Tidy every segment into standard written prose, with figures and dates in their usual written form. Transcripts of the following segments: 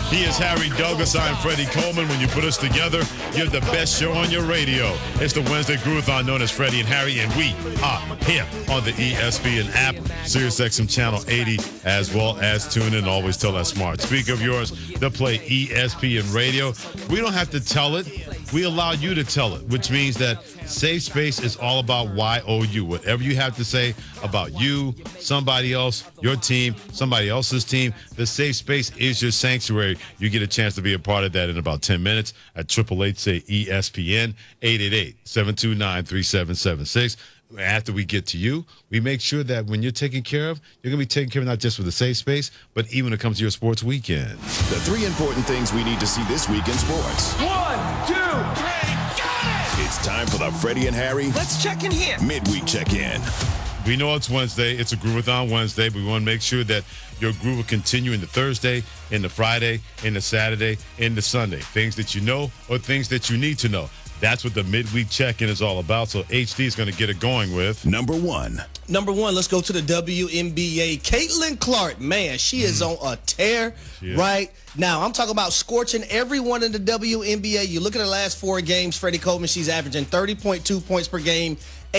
He is Harry Douglas. I'm Freddie Coleman. When you put us together, you're the best show on your radio. It's the Wednesday Groovathon known as Freddie and Harry, and we are here on the ESPN app, SiriusXM Channel 80, as well as tune in. Always tell that smart speaker of yours to play ESPN Radio. We don't have to tell it. We allow you to tell it, which means that Safe Space is all about YOU. Whatever you have to say about you, somebody else, your team, somebody else's team, the Safe Space is your sanctuary. You get a chance to be a part of that in about 10 minutes at 888-SAY-ESPN, 888-729-3776. After we get to you, we make sure that when you're taken care of, you're going to be taken care of not just with the Safe Space, but even when it comes to your sports weekend. The three important things we need to see this week in sports. 1, 2, 3, got it! It's time for the Freddie and Harry Let's check in here. Midweek Check-In. We know it's Wednesday. It's a Groovathon Wednesday, but we want to make sure that your groove will continue into Thursday, into Friday, into Saturday, into Sunday. Things that you know or things that you need to know. That's what the midweek check-in is all about. So HD is going to get it going with Number one, let's go to the WNBA. Caitlin Clark, man, she is on a tear right now. I'm talking about scorching everyone in the WNBA. You look at the last 4 games, Freddie Coleman, she's averaging 30.2 points per game,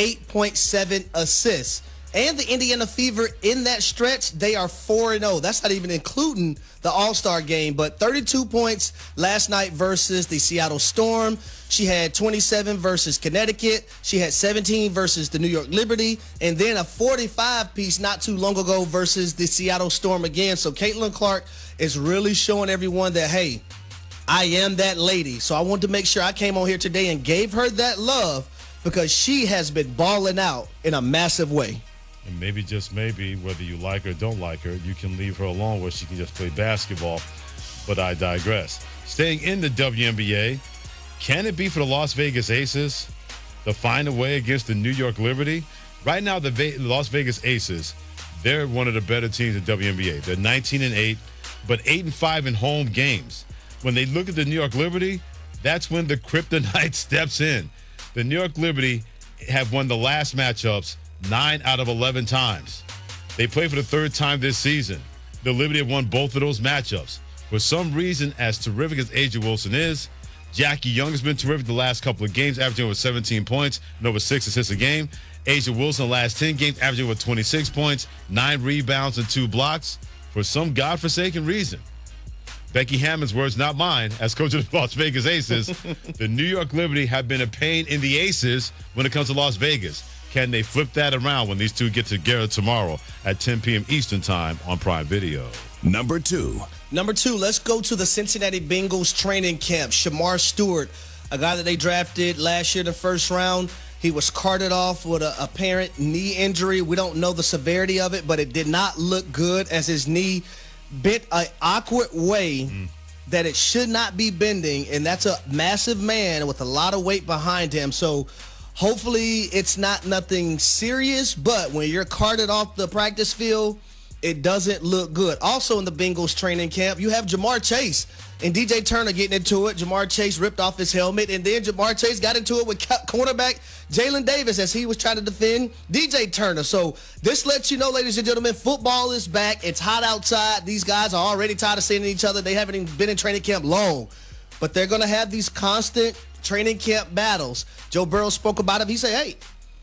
8.7 assists. And the Indiana Fever in that stretch, they are 4-0. That's not even including the All-Star game. But 32 points last night versus the Seattle Storm. She had 27 versus Connecticut. She had 17 versus the New York Liberty. And then a 45-piece not too long ago versus the Seattle Storm again. So Caitlin Clark is really showing everyone that, hey, I am that lady. So I wanted to make sure I came on here today and gave her that love because she has been balling out in a massive way. And maybe, just maybe, whether you like her or don't like her, you can leave her alone where she can just play basketball. But I digress. Staying in the WNBA, can it be for the Las Vegas Aces to find a way against the New York Liberty? Right now, the Las Vegas Aces, they're one of the better teams in WNBA. They're 19-8, but 8-5 in home games. When they look at the New York Liberty, that's when the kryptonite steps in. The New York Liberty have won the last matchups 9 out of 11 times. They play for the 3rd time this season. The Liberty have won both of those matchups. For some reason, as terrific as A'ja Wilson is, Jackie Young has been terrific the last couple of games, averaging over 17 points and over 6 assists a game. A'ja Wilson, the last 10 games, averaging over 26 points, 9 rebounds, and 2 blocks. For some godforsaken reason, Becky Hammond's words, not mine, as coach of the Las Vegas Aces, the New York Liberty have been a pain in the Aces when it comes to Las Vegas. Can they flip that around when these two get together tomorrow at 10 p.m. Eastern Time on Prime Video? Number two, let's go to the Cincinnati Bengals training camp. Shamar Stewart, a guy that they drafted last year in the first round. He was carted off with an apparent knee injury. We don't know the severity of it, but it did not look good as his knee bent an awkward way that it should not be bending, and that's a massive man with a lot of weight behind him. So hopefully it's not nothing serious, but when you're carted off the practice field, it doesn't look good. Also in the Bengals training camp, you have Jamar Chase and DJ Turner getting into it. Jamar Chase ripped off his helmet, and then Jamar Chase got into it with cornerback Jalen Davis as he was trying to defend DJ Turner. So this lets you know, ladies and gentlemen, football is back. It's hot outside. These guys are already tired of seeing each other. They haven't even been in training camp long, but they're going to have these constant training camp battles. Joe Burrow spoke about it. He said, hey,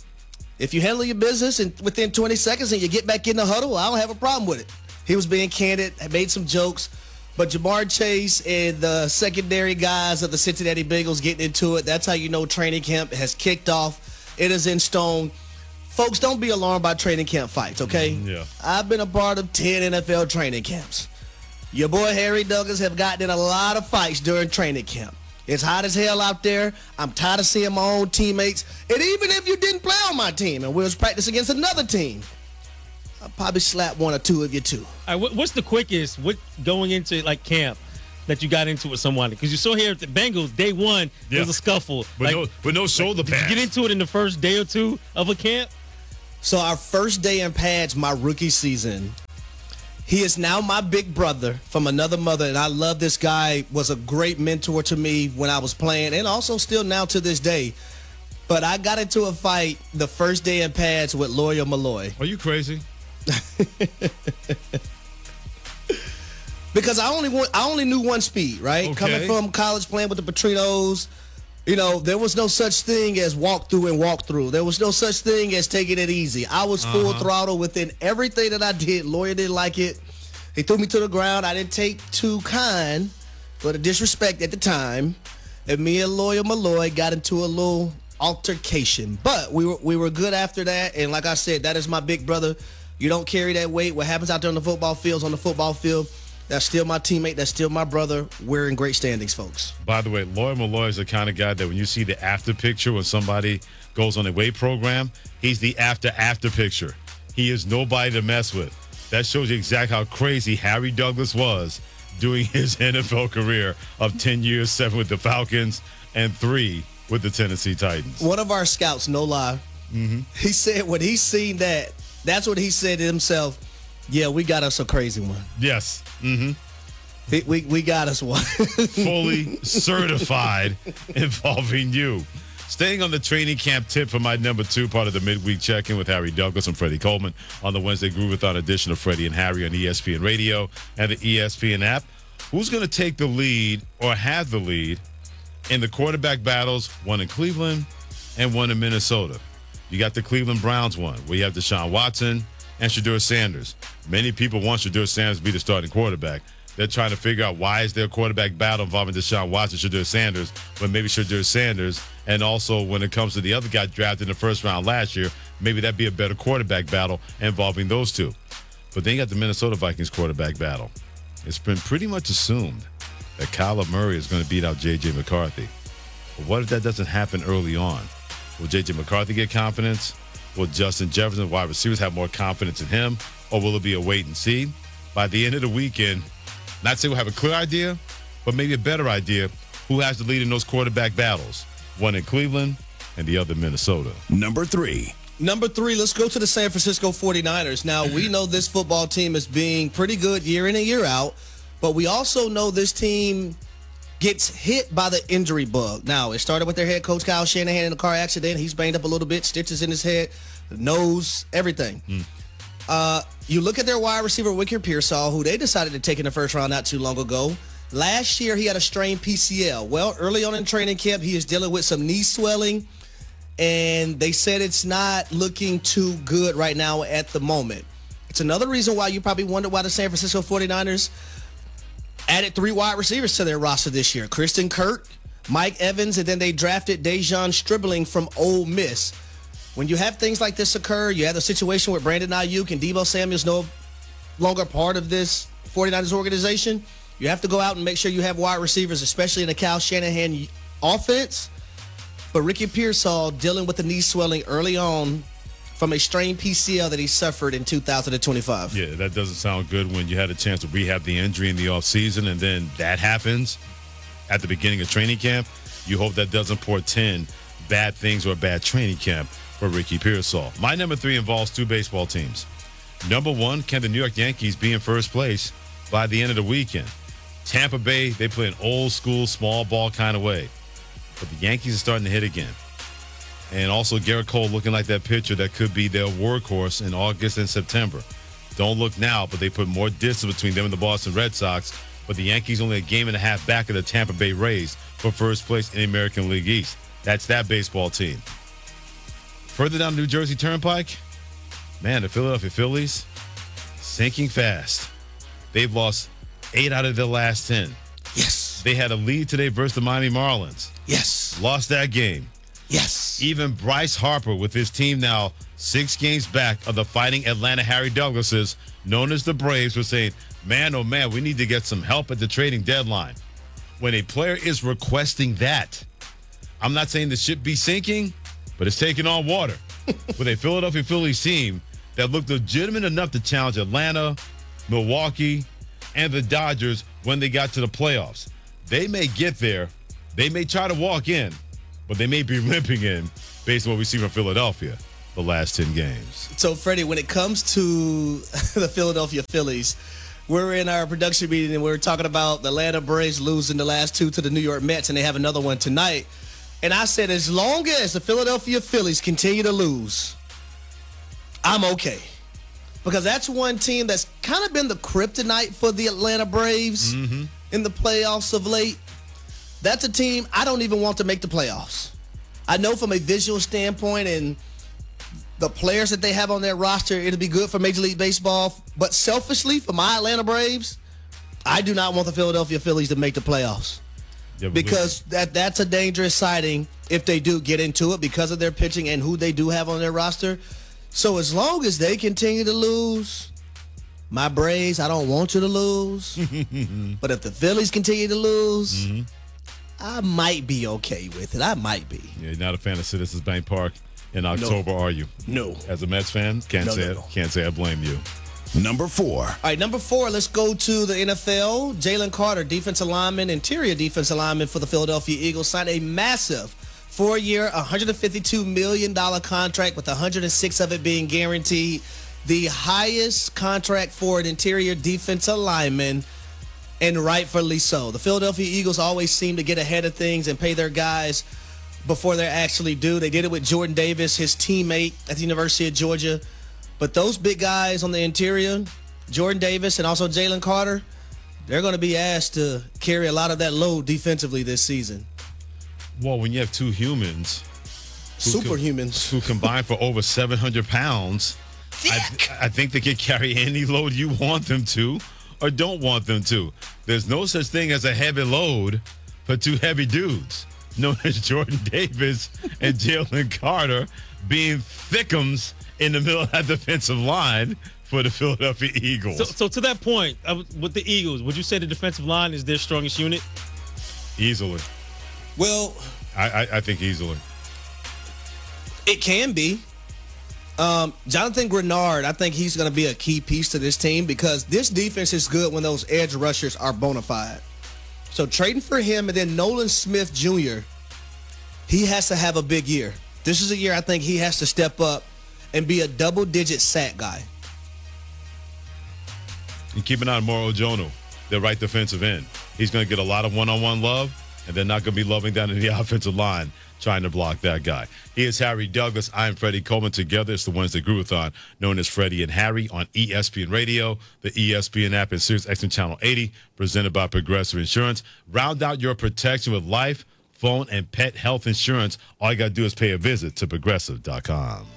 if you handle your business and within 20 seconds and you get back in the huddle, I don't have a problem with it. He was being candid, made some jokes. But Jamar Chase and the secondary guys of the Cincinnati Bengals getting into it, that's how you know training camp has kicked off. It is in stone. Folks, don't be alarmed by training camp fights, okay? Yeah. I've been a part of 10 NFL training camps. Your boy Harry Douglas have gotten in a lot of fights during training camp. It's hot as hell out there. I'm tired of seeing my own teammates. And even if you didn't play on my team and we was practicing against another team, I'll probably slap one or two of you too. All right, what's the quickest going into like camp that you got into with someone? Because you saw here at the Bengals, day one, there was a scuffle. But no shoulder pads. Did you get into it in the first day or two of a camp? So our first day in pads, my rookie season, he is now my big brother from another mother, and I love this guy. Was a great mentor to me when I was playing, and also still now to this day. But I got into a fight the first day in pads with Lawyer Malloy. Are you crazy? Because I only knew one speed, right? Okay. Coming from college playing with the Petrinos, there was no such thing as walk through and walk through. There was no such thing as taking it easy. I was full throttle within everything that I did. Lawyer didn't like it. He threw me to the ground. I didn't take too kind for the disrespect at the time. And me and Lawyer Malloy got into a little altercation. But we were good after that. And like I said, that is my big brother. You don't carry that weight. What happens out there on the football field is on the football field. That's still my teammate. That's still my brother. We're in great standings, folks. By the way, Lawyer Malloy is the kind of guy that when you see the after picture when somebody goes on a weight program, he's the after picture. He is nobody to mess with. That shows you exactly how crazy Harry Douglas was doing his NFL career of 10 years, 7 with the Falcons and 3 with the Tennessee Titans. One of our scouts, no lie, he said when he seen that's what he said to himself. Yeah, we got us a crazy one. Yes. We got us one. Fully certified involving you. Staying on the training camp tip for my number 2 part of the midweek check-in with Harry Douglas and Freddie Coleman on the Wednesday Groovathon edition of Freddie and Harry on ESPN Radio and the ESPN app. Who's going to take the lead or have the lead in the quarterback battles, one in Cleveland and one in Minnesota? You got the Cleveland Browns one, where you have Deshaun Watson and Shedeur Sanders. Many people want Shedeur Sanders to be the starting quarterback. They're trying to figure out why is there a quarterback battle involving Deshaun Watson, Shedeur Sanders, but maybe Shedeur Sanders, and also when it comes to the other guy drafted in the first round last year, maybe that'd be a better quarterback battle involving those two. But then you got the Minnesota Vikings quarterback battle. It's been pretty much assumed that Kyler Murray is going to beat out J.J. McCarthy. But what if that doesn't happen early on? Will J.J. McCarthy get confidence? Will Justin Jefferson, wide receivers, have more confidence in him? Or will it be a wait and see? By the end of the weekend, not say we'll have a clear idea, but maybe a better idea who has the lead in those quarterback battles. One in Cleveland and the other in Minnesota. Number 3. Number 3, let's go to the San Francisco 49ers. Now, we know this football team is being pretty good year in and year out, but we also know this team gets hit by the injury bug. Now, it started with their head coach, Kyle Shanahan, in a car accident. He's banged up a little bit, stitches in his head, nose, everything. You look at their wide receiver, Wicker Pearsall, who they decided to take in the first round not too long ago. Last year, he had a strained PCL. Well, early on in training camp, he is dealing with some knee swelling, and they said it's not looking too good right now at the moment. It's another reason why you probably wonder why the San Francisco 49ers added 3 wide receivers to their roster this year. Kristen Kirk, Mike Evans, and then they drafted Dejon Stribling from Ole Miss. When you have things like this occur, you have the situation with Brandon Ayuk and Deebo Samuel's no longer part of this 49ers organization. You have to go out and make sure you have wide receivers, especially in the Kyle Shanahan offense. But Ricky Pearsall dealing with the knee swelling early on from a strained PCL that he suffered in 2025. Yeah, that doesn't sound good when you had a chance to rehab the injury in the offseason and then that happens at the beginning of training camp. You hope that doesn't portend bad things or a bad training camp for Ricky Pearsall. My number 3 involves 2 baseball teams. Number 1, can the New York Yankees be in first place by the end of the weekend? Tampa Bay, they play an old school, small ball kind of way. But the Yankees are starting to hit again. And also Garrett Cole looking like that pitcher that could be their workhorse in August and September. Don't look now, but they put more distance between them and the Boston Red Sox. But the Yankees only a game and a half back of the Tampa Bay Rays for first place in the American League East. That's that baseball team. Further down the New Jersey Turnpike, man, the Philadelphia Phillies sinking fast. They've lost 8 out of their last 10. Yes. They had a lead today versus the Miami Marlins. Yes. Lost that game. Yes. Even Bryce Harper, with his team now 6 games back of the Fighting Atlanta Harry Douglases, known as the Braves, was saying, man, oh man, we need to get some help at the trading deadline. When a player is requesting that, I'm not saying the ship be sinking, but it's taking on water with a Philadelphia Phillies team that looked legitimate enough to challenge Atlanta, Milwaukee, and the Dodgers when they got to the playoffs. They may get there. They may try to walk in, but they may be limping in based on what we see from Philadelphia the last 10 games. So, Freddie, when it comes to the Philadelphia Phillies, we're in our production meeting and we're talking about the Atlanta Braves losing the last 2 to the New York Mets, and they have another one tonight. And I said, as long as the Philadelphia Phillies continue to lose, I'm okay. because that's one team that's kind of been the kryptonite for the Atlanta Braves in the playoffs of late. That's a team I don't even want to make the playoffs. I know from a visual standpoint and the players that they have on their roster, it'll be good for Major League Baseball. But selfishly, for my Atlanta Braves, I do not want the Philadelphia Phillies to make the playoffs. Yeah, Because that's a dangerous sighting if they do get into it because of their pitching and who they do have on their roster. So as long as they continue to lose, my Braves, I don't want you to lose. But if the Phillies continue to lose, I might be okay with it. I might be. Yeah, you're not a fan of Citizens Bank Park in October, are you? No. As a Mets fan, can't say I blame you. Number 4. All right, number 4, let's go to the NFL. Jalen Carter, defensive lineman, interior defensive lineman for the Philadelphia Eagles, signed a massive 4-year, $152 million contract with 106 of it being guaranteed. The highest contract for an interior defensive lineman, and rightfully so. The Philadelphia Eagles always seem to get ahead of things and pay their guys before they're actually due. They did it with Jordan Davis, his teammate at the University of Georgia. But those big guys on the interior, Jordan Davis and also Jalen Carter, they're going to be asked to carry a lot of that load defensively this season. Well, when you have two humans, Superhumans. who combine for over 700 pounds, I think they can carry any load you want them to or don't want them to. There's no such thing as a heavy load for two heavy dudes, known as Jordan Davis and Jalen Carter, being thickums in the middle of that defensive line for the Philadelphia Eagles. So to that point, with the Eagles, would you say the defensive line is their strongest unit? Easily. Well, I think easily. it can be. Jonathan Grenard, I think he's going to be a key piece to this team because this defense is good when those edge rushers are bona fide. So trading for him and then Nolan Smith Jr., he has to have a big year. This is a year I think he has to step up and be a double-digit sack guy. And keep an eye on Moro Ojono, their right defensive end. He's going to get a lot of one-on-one love, and they're not going to be loving down in the offensive line trying to block that guy. He is Harry Douglas. I'm Freddie Coleman. Together, it's the Wednesday Groovathon, known as Freddie and Harry on ESPN Radio, the ESPN app, and Sirius XM Channel 80, presented by Progressive Insurance. Round out your protection with life, phone, and pet health insurance. All you got to do is pay a visit to Progressive.com.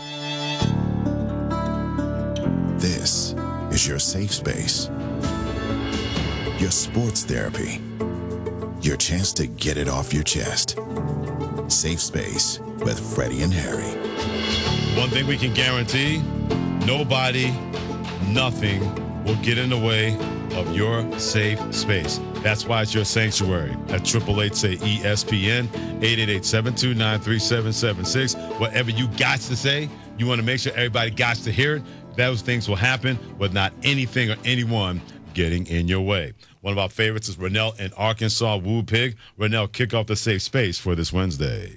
This is your safe space. Your sports therapy. Your chance to get it off your chest. Safe Space with Freddie and Harry. One thing we can guarantee, nobody, nothing will get in the way of your safe space. That's why it's your sanctuary at 888-SAY-ESPN, 888-729-3776. Whatever you got to say, you want to make sure everybody got to hear it. Those things will happen, but not anything or anyone getting in your way. One of our favorites is Rennell in Arkansas, Woo Pig. Rennell, kick off the safe space for this Wednesday.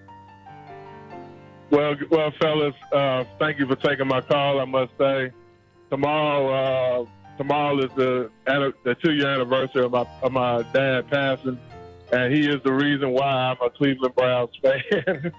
Well, fellas, thank you for taking my call. I must say, tomorrow is the 2-year anniversary of my dad passing, and he is the reason why I'm a Cleveland Browns fan.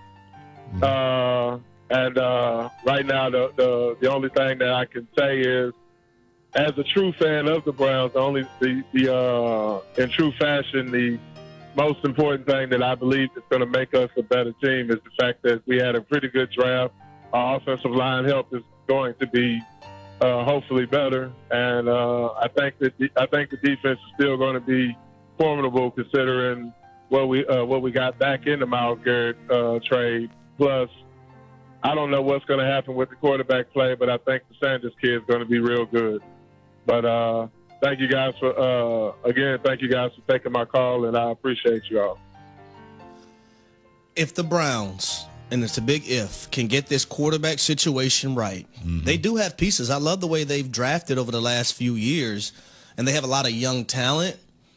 And right now, the only thing that I can say is, as a true fan of the Browns, in true fashion, the most important thing that I believe is going to make us a better team is the fact that we had a pretty good draft. Our offensive line help is going to be hopefully better, and I think the defense is still going to be formidable considering what we got back in the Myles Garrett trade. Plus, I don't know what's going to happen with the quarterback play, but I think the Sanders kid is going to be real good. But thank you guys for taking my call, and I appreciate you all. If the Browns, and it's a big if, can get this quarterback situation right, they do have pieces. I love the way they've drafted over the last few years, and they have a lot of young talent.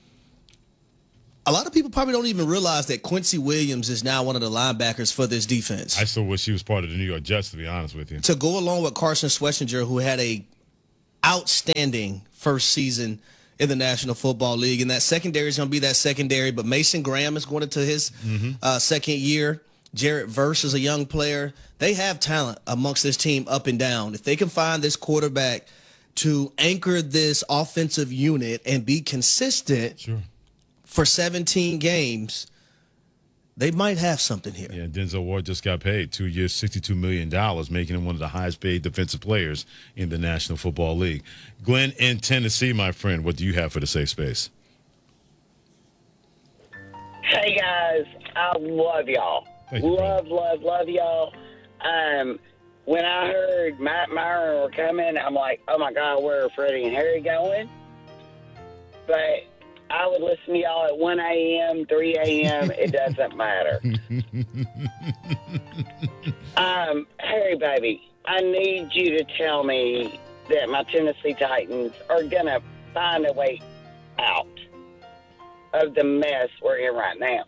A lot of people probably don't even realize that Quincy Williams is now one of the linebackers for this defense. I still wish he was part of the New York Jets, to be honest with you. To go along with Carson Schwarzenegger, who had a outstanding first season in the National Football League. And that secondary is going to be that secondary, but Mason Graham is going into his second year. Jarrett Verse is a young player. They have talent amongst this team up and down. If they can find this quarterback to anchor this offensive unit and be consistent for 17 games, they might have something here. Yeah, Denzel Ward just got paid 2 years, $62 million, making him one of the highest paid defensive players in the National Football League. Glenn in Tennessee, my friend, what do you have for the safe space? Hey, guys, I love y'all. Thank you, love y'all. When I heard Matt Myron were coming, I'm like, oh, my God, where are Freddie and Harry going? But I would listen to y'all at 1 a.m., 3 a.m. It doesn't matter. Harry, baby, I need you to tell me that my Tennessee Titans are going to find a way out of the mess we're in right now.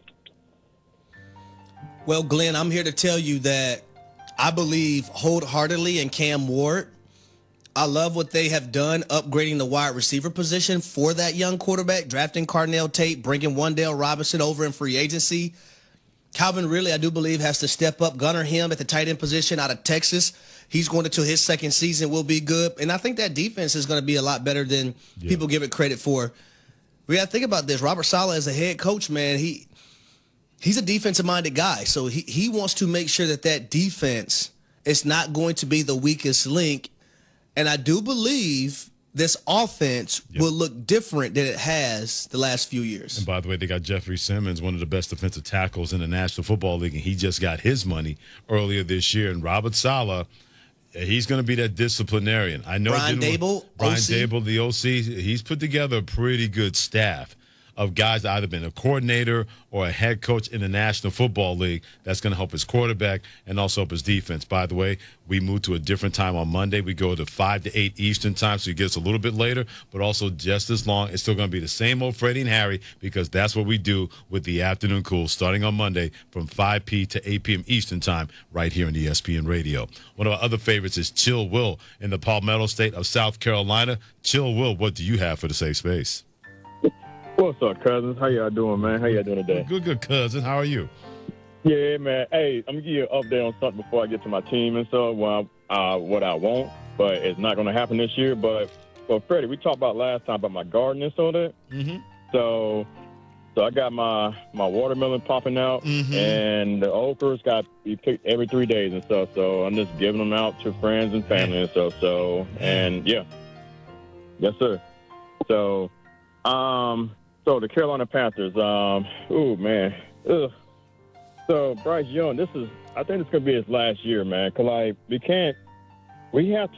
Well, Glenn, I'm here to tell you that I believe wholeheartedly in Cam Ward. I love what they have done, upgrading the wide receiver position for that young quarterback, drafting Carnell Tate, bringing Wan'Dale Robinson over in free agency. Calvin Ridley, I do believe, has to step up. Gunnar Him at the tight end position out of Texas. He's going into his second season, will be good. And I think that defense is going to be a lot better than people give it credit for. We got to think about this. Robert Saleh is a head coach, man. He's a defensive-minded guy, so he wants to make sure that defense is not going to be the weakest link. And I do believe this offense will look different than it has the last few years. And by the way, they got Jeffrey Simmons, one of the best defensive tackles in the National Football League, and he just got his money earlier this year. And Robert Saleh, he's going to be that disciplinarian. I know Brian Dable, the OC, he's put together a pretty good staff of guys that either been a coordinator or a head coach in the National Football League. That's going to help his quarterback and also help his defense. By the way, we move to a different time on Monday. We go to 5 to 8 Eastern time, so it gets a little bit later, but also just as long. It's still going to be the same old Freddie and Harry, because that's what we do with the afternoon cool starting on Monday from 5 p to 8 p.m. Eastern time right here on ESPN Radio. One of our other favorites is Chill Will in the Palmetto State of South Carolina. Chill Will, what do you have for the safe space? What's up, cousins? How y'all doing, man? How y'all doing today? Good, cousin. How are you? Yeah, man. Hey, I'm going to give you an update on something before I get to my team and stuff, what I want, but it's not going to happen this year. But, Freddie, we talked about last time about my garden and so that. Mm-hmm. So I got my watermelon popping out, and the okras got to be picked every 3 days and stuff. So I'm just giving them out to friends and family and stuff. So, and, yeah. Yes, sir. So the Carolina Panthers, man. Ugh. So Bryce Young, I think it's gonna be his last year, man. Cause we gotta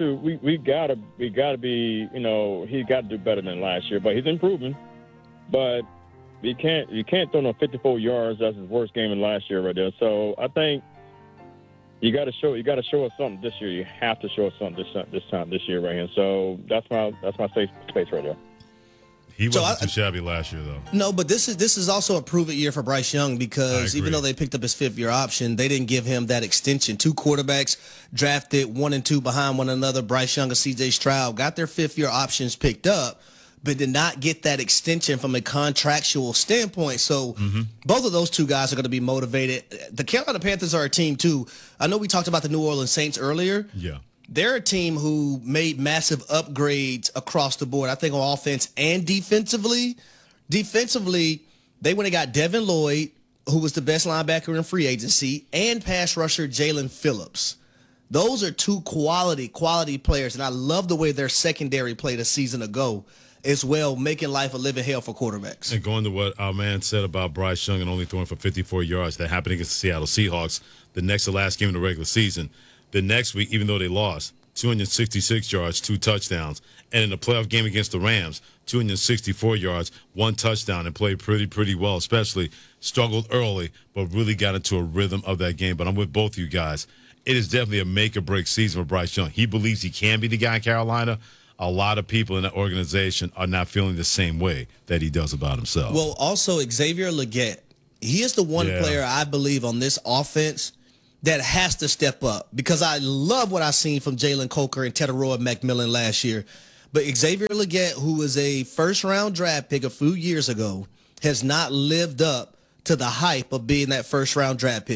be, he got to do better than last year, but he's improving. But you can't throw no 54 yards. That's his worst game in last year right there. So I think you got to show us something this year. You have to show us something this year right here. So that's my safe space right there. He wasn't too shabby last year, though. No, but this is also a prove-it year for Bryce Young, because even though they picked up his fifth-year option, they didn't give him that extension. 2 quarterbacks drafted 1 and 2 behind one another. Bryce Young and C.J. Stroud got their fifth-year options picked up, but did not get that extension from a contractual standpoint. So both of those two guys are going to be motivated. The Carolina Panthers are a team, too. I know we talked about the New Orleans Saints earlier. Yeah. They're a team who made massive upgrades across the board, I think, on offense and defensively. Defensively, they went and got Devin Lloyd, who was the best linebacker in free agency, and pass rusher Jalen Phillips. Those are 2 quality players, and I love the way their secondary played a season ago as well, making life a living hell for quarterbacks. And going to what our man said about Bryce Young and only throwing for 54 yards, that happened against the Seattle Seahawks the next to last game of the regular season. The next week, even though they lost, 266 yards, 2 touchdowns. And in the playoff game against the Rams, 264 yards, 1 touchdown, and played pretty well, especially struggled early, but really got into a rhythm of that game. But I'm with both you guys. It is definitely a make-or-break season for Bryce Young. He believes he can be the guy in Carolina. A lot of people in that organization are not feeling the same way that he does about himself. Well, also, Xavier Legette, he is the one player I believe on this offense that has to step up, because I love what I've seen from Jalen Coker and Teteroa McMillan last year. But Xavier Legette, who was a first-round draft pick a few years ago, has not lived up to the hype of being that first-round draft pick.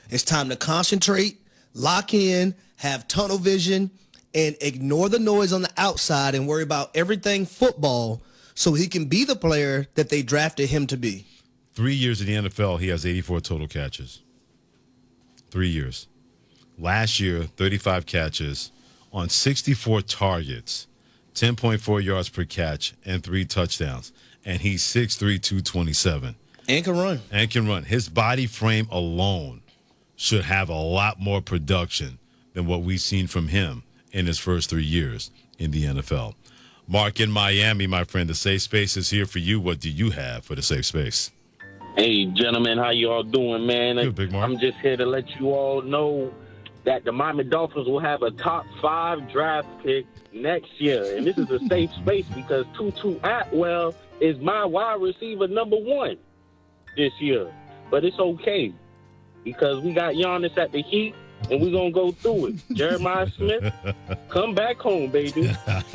It's time to concentrate, lock in, have tunnel vision, and ignore the noise on the outside and worry about everything football so he can be the player that they drafted him to be. 3 years in the NFL, he has 84 total catches. 3 years. Last year, 35 catches on 64 targets, 10.4 yards per catch, and 3 touchdowns. And he's 6'3", 227. And can run. And can run. His body frame alone should have a lot more production than what we've seen from him in his first 3 years in the NFL. Mark in Miami, my friend, the Safe Space is here for you. What do you have for the Safe Space? Hey, gentlemen, how you all doing, man? Good, Big Mark. I'm just here to let you all know that the Miami Dolphins will have a top 5 draft pick next year. And this is a safe space because Tutu Atwell is my wide receiver number 1 this year. But it's okay because we got Giannis at the Heat, and we're going to go through it. Jeremiah Smith, come back home, baby.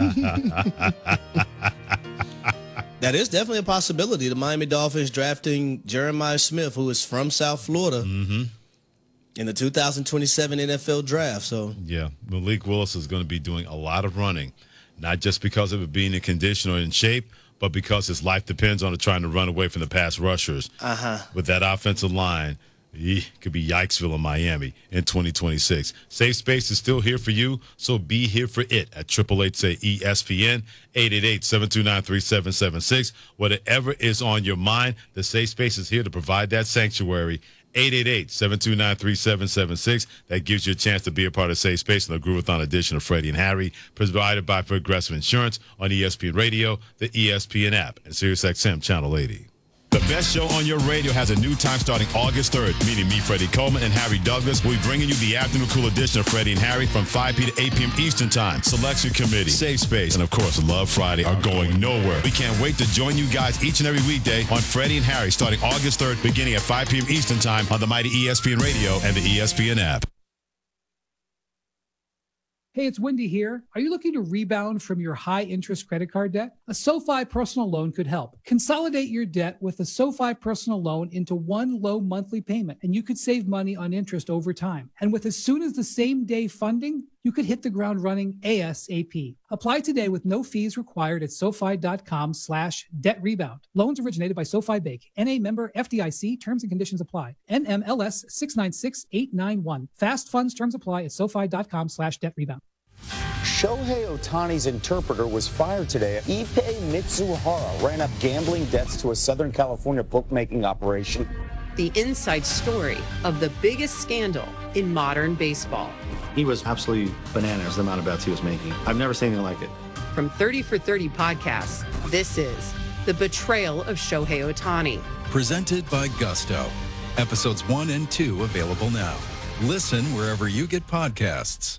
That is definitely a possibility. The Miami Dolphins drafting Jeremiah Smith, who is from South Florida, in the 2027 NFL draft. So yeah, Malik Willis is going to be doing a lot of running, not just because of it being in condition or in shape, but because his life depends on it trying to run away from the pass rushers. With that offensive line, it could be Yikesville in Miami in 2026. Safe Space is still here for you, so be here for it at 888-SAY-ESPN, 888-729-3776. Whatever is on your mind, the Safe Space is here to provide that sanctuary. 888-729-3776. That gives you a chance to be a part of Safe Space in the Groovathon edition of Freddie and Harry, provided by Progressive Insurance on ESPN Radio, the ESPN app, and SiriusXM Channel 80. The best show on your radio has a new time starting August 3rd, meaning me, Freddie Coleman, and Harry Douglas. We'll be bringing you the afternoon cool edition of Freddie and Harry from 5 p. to 8 p.m. Eastern Time. Selection Committee, Safe Space, and, of course, Love Friday are going nowhere. We can't wait to join you guys each and every weekday on Freddie and Harry starting August 3rd, beginning at 5 p.m. Eastern Time on the mighty ESPN Radio and the ESPN app. Hey, it's Wendy here. Are you looking to rebound from your high-interest credit card debt? A SoFi personal loan could help. Consolidate your debt with a SoFi personal loan into one low monthly payment, and you could save money on interest over time. And with as soon as the same day funding, you could hit the ground running ASAP. Apply today with no fees required at SoFi.com/debt-rebound. Loans originated by SoFi Bank. NA member FDIC. Terms and conditions apply. NMLS 696891. Fast funds terms apply at SoFi.com/debt-rebound. Shohei Ohtani's interpreter was fired today. Ippei Mitsuhara ran up gambling debts to a Southern California bookmaking operation. The inside story of the biggest scandal in modern baseball. He was absolutely bananas, the amount of bets he was making. I've never seen anything like it. From 30 for 30 podcasts, this is The Betrayal of Shohei Ohtani. Presented by Gusto. Episodes 1 and 2 available now. Listen wherever you get podcasts.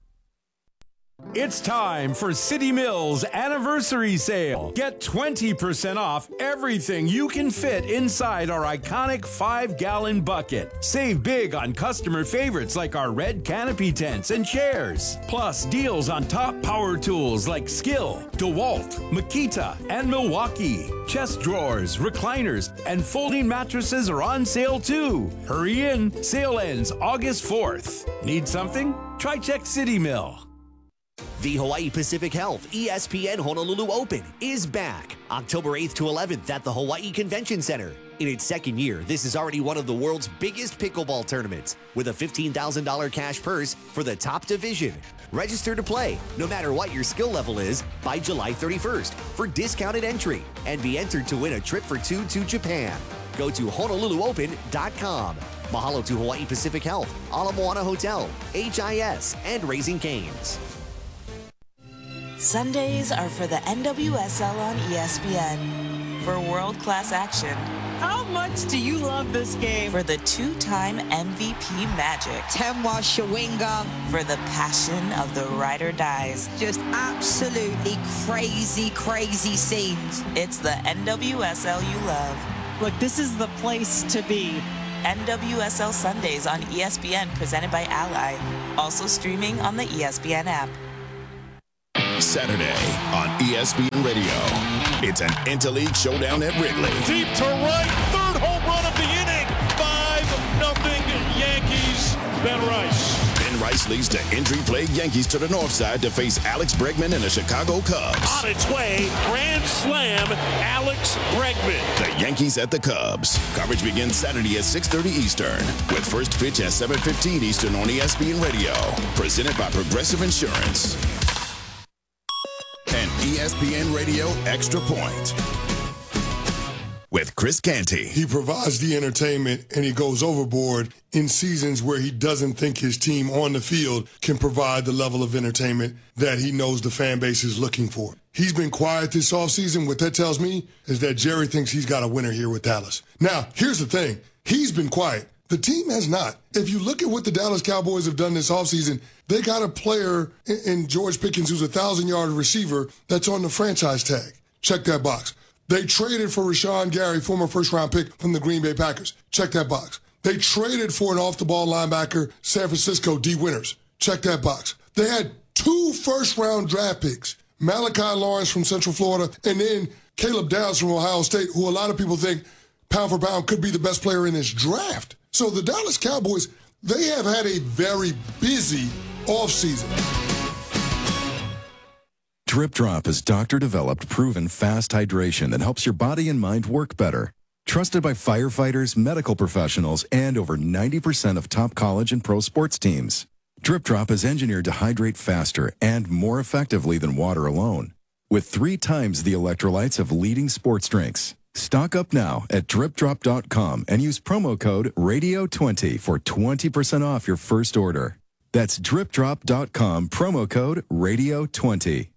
It's time for City Mills Anniversary Sale. Get 20% off everything you can fit inside our iconic 5-gallon bucket. Save big on customer favorites like our red canopy tents and chairs. Plus deals on top power tools like Skill, DeWalt, Makita, and Milwaukee. Chest drawers, recliners, and folding mattresses are on sale too. Hurry in. Sale ends August 4th. Need something? Try check City Mill. The Hawaii Pacific Health ESPN Honolulu Open is back October 8th to 11th at the Hawaii Convention Center. In its second year, this is already one of the world's biggest pickleball tournaments with a $15,000 cash purse for the top division. Register to play, no matter what your skill level is, by July 31st for discounted entry and be entered to win a trip for 2 to Japan. Go to HonoluluOpen.com. Mahalo to Hawaii Pacific Health, Ala Moana Hotel, HIS, and Raising Cane's. Sundays are for the NWSL on ESPN. For world-class action. How much do you love this game? For the two-time MVP Magic. Temwa Shawinga. For the passion of the ride or dies. Just absolutely crazy, crazy scenes. It's the NWSL you love. Look, this is the place to be. NWSL Sundays on ESPN, presented by Ally. Also streaming on the ESPN app. Saturday on ESPN Radio. It's an interleague showdown at Wrigley. Deep to right, third home run of the inning. 5-0 Yankees. Ben Rice. Ben Rice leads the injury-plagued Yankees to the north side to face Alex Bregman and the Chicago Cubs. On its way, grand slam, Alex Bregman. The Yankees at the Cubs. Coverage begins Saturday at 6:30 Eastern with first pitch at 7:15 Eastern on ESPN Radio. Presented by Progressive Insurance. An ESPN Radio Extra Point with Chris Canty. He provides the entertainment and he goes overboard in seasons where he doesn't think his team on the field can provide the level of entertainment that he knows the fan base is looking for. He's been quiet this offseason. What that tells me is that Jerry thinks he's got a winner here with Dallas. Now, here's the thing. He's been quiet. The team has not. If you look at what the Dallas Cowboys have done this offseason, they got a player in George Pickens who's a 1,000-yard receiver that's on the franchise tag. Check that box. They traded for Rashawn Gary, former first-round pick from the Green Bay Packers. Check that box. They traded for an off-the-ball linebacker, San Francisco, D. Winters. Check that box. They had 2 first-round draft picks, Malachi Lawrence from Central Florida, and then Caleb Downs from Ohio State, who a lot of people think, pound for pound, could be the best player in this draft. So the Dallas Cowboys, they have had a very busy offseason. Drip Drop is doctor-developed, proven fast hydration that helps your body and mind work better. Trusted by firefighters, medical professionals, and over 90% of top college and pro sports teams. Drip Drop is engineered to hydrate faster and more effectively than water alone, with 3 times the electrolytes of leading sports drinks. Stock up now at dripdrop.com and use promo code RADIO20 for 20% off your first order. That's dripdrop.com, promo code RADIO20.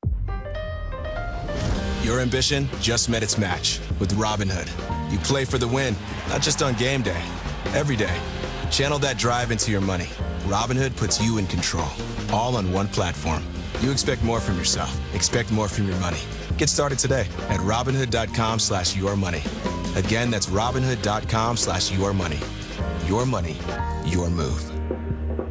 Your ambition just met its match with Robinhood. You play for the win, not just on game day, every day. Channel that drive into your money. Robinhood puts you in control, all on one platform. You expect more from yourself. Expect more from your money. Get started today at Robinhood.com/yourmoney. Again, that's Robinhood.com/yourmoney. Your money, your move.